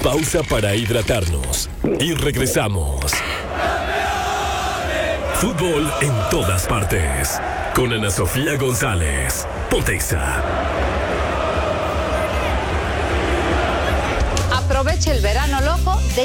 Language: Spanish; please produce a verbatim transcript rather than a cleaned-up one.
Pausa para hidratarnos. Y regresamos. Fútbol en todas partes. Con Ana Sofía González. Pontexa.